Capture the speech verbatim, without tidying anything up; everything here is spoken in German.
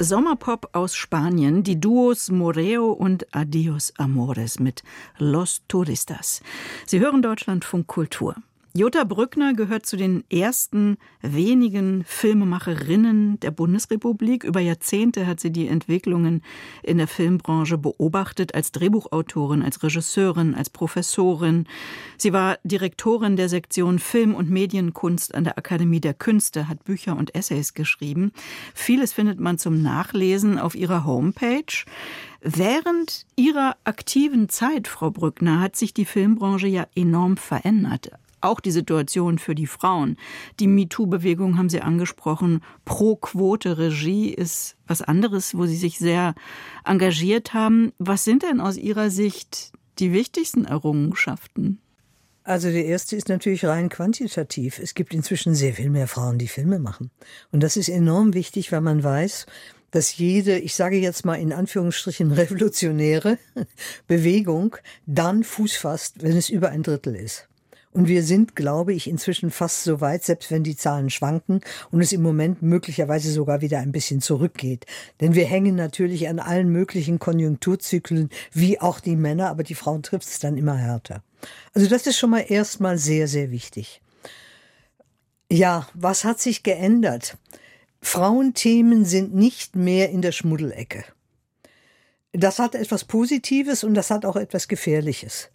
Sommerpop aus Spanien, die Duos Moreo und Adios Amores mit Los Turistas. Sie hören Deutschlandfunk Kultur. Jutta Brückner gehört zu den ersten wenigen Filmemacherinnen der Bundesrepublik. Über Jahrzehnte hat sie die Entwicklungen in der Filmbranche beobachtet, als Drehbuchautorin, als Regisseurin, als Professorin. Sie war Direktorin der Sektion Film- und Medienkunst an der Akademie der Künste, hat Bücher und Essays geschrieben. Vieles findet man zum Nachlesen auf ihrer Homepage. Während Ihrer aktiven Zeit, Frau Brückner, hat sich die Filmbranche ja enorm verändert. Auch die Situation für die Frauen. Die MeToo-Bewegung haben Sie angesprochen. Pro-Quote-Regie ist was anderes, wo Sie sich sehr engagiert haben. Was sind denn aus Ihrer Sicht die wichtigsten Errungenschaften? Also der erste ist natürlich rein quantitativ. Es gibt inzwischen sehr viel mehr Frauen, die Filme machen. Und das ist enorm wichtig, weil man weiß, dass jede, ich sage jetzt mal in Anführungsstrichen revolutionäre Bewegung dann Fuß fasst, wenn es über ein Drittel ist. Und wir sind, glaube ich, inzwischen fast so weit, selbst wenn die Zahlen schwanken und es im Moment möglicherweise sogar wieder ein bisschen zurückgeht. Denn wir hängen natürlich an allen möglichen Konjunkturzyklen, wie auch die Männer, aber die Frauen trifft es dann immer härter. Also das ist schon mal erstmal sehr, sehr wichtig. Ja, was hat sich geändert? Frauenthemen sind nicht mehr in der Schmuddelecke. Das hat etwas Positives und das hat auch etwas Gefährliches.